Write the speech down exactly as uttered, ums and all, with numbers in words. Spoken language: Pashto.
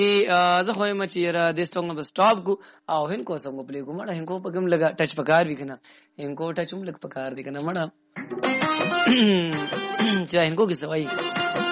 زه خو یم چې را د ستونګ به سټاپ کو او هن کو څنګه پلی کو مړه هن کو پګم لگا ټچ پکار وی کنه هن کو ټچ هم لګ پکار دی کنه مړه چې هن کو کې سوای